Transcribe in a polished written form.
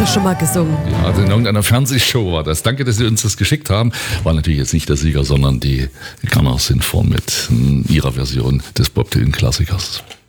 das schon mal gesungen. Ja, also in irgendeiner Fernsehshow war das. Danke, dass Sie uns das geschickt haben. War natürlich jetzt nicht der Sieger, sondern die Gunners sind vorn mit ihrer Version des Bob Dylan Klassikers.